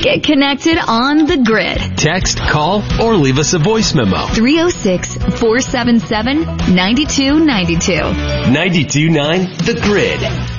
Get connected on the grid. Text, call, or leave us a voice memo. 306-477-9292. 92.9 The Grid.